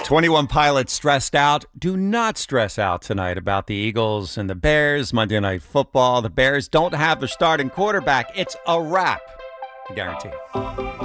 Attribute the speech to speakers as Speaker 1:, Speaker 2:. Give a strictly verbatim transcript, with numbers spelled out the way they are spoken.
Speaker 1: twenty-one Pilots stressed out. Do not stress out tonight about the Eagles and the Bears. Monday Night Football. The Bears don't have their starting quarterback. It's a wrap. I guarantee.